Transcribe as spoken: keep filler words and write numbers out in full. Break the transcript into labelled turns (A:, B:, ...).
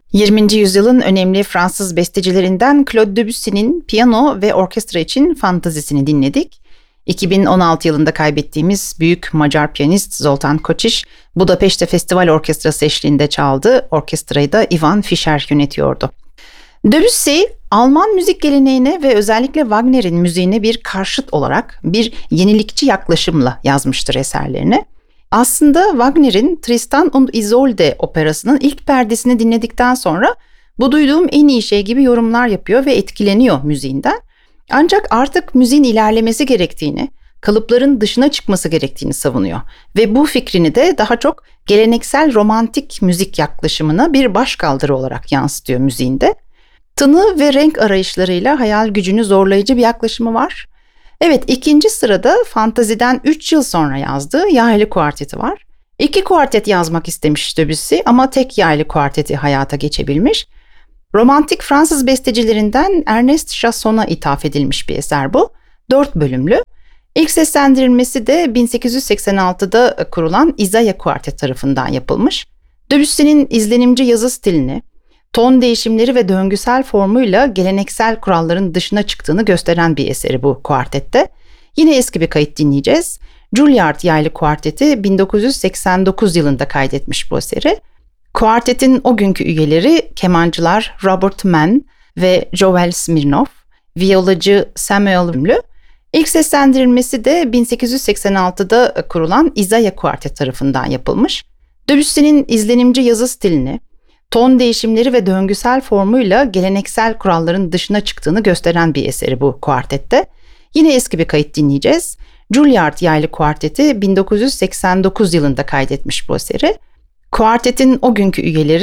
A: yirminci yüzyılın önemli Fransız bestecilerinden Claude Debussy'nin piyano ve orkestra için fantazisini dinledik. iki bin on altı yılında kaybettiğimiz büyük Macar piyanist Zoltán Kocsis, Budapeşte Festival Orkestrası eşliğinde çaldı. Orkestrayı da Ivan Fischer yönetiyordu. Debussy, Alman müzik geleneğine ve özellikle Wagner'in müziğine bir karşıt olarak bir yenilikçi yaklaşımla yazmıştır eserlerini. Aslında Wagner'in Tristan und Isolde operasının ilk perdesini dinledikten sonra bu duyduğum en iyi şey gibi yorumlar yapıyor ve etkileniyor müziğinden. Ancak artık müziğin ilerlemesi gerektiğini, kalıpların dışına çıkması gerektiğini savunuyor. Ve bu fikrini de daha çok geleneksel romantik müzik yaklaşımına bir başkaldırı olarak yansıtıyor müziğinde. Tını ve renk arayışlarıyla hayal gücünü zorlayıcı bir yaklaşımı var. Evet, ikinci sırada fantaziden üç yıl sonra yazdığı yaylı kuarteti var. İki kuartet yazmak istemiş Debussy ama tek yaylı kuarteti hayata geçebilmiş. Romantik Fransız bestecilerinden Ernest Chasson'a ithaf edilmiş bir eser bu. Dört bölümlü. İlk seslendirilmesi de bin sekiz yüz seksen altıda kurulan Isaiah Kuartet tarafından yapılmış. Debussy'nin izlenimci yazı stilini, ton değişimleri ve döngüsel formuyla geleneksel kuralların dışına çıktığını gösteren bir eseri bu kuartette. Yine eski bir kayıt dinleyeceğiz. Juilliard yaylı kuarteti bin dokuz yüz seksen dokuz yılında kaydetmiş bu eseri. Kuartetin o günkü üyeleri kemancılar Robert Mann ve Joel Smirnov, viyolacı Samuel Rümlü. İlk seslendirilmesi de bin sekiz yüz seksen altıda kurulan Isaiah Kuartet tarafından yapılmış. Debussy'nin izlenimci yazı stilini, ton değişimleri ve döngüsel formuyla geleneksel kuralların dışına çıktığını gösteren bir eseri bu kuartette. Yine eski bir kayıt dinleyeceğiz. Juilliard yaylı kuarteti bin dokuz yüz seksen dokuz yılında kaydetmiş bu eseri. Kuartetin o günkü üyeleri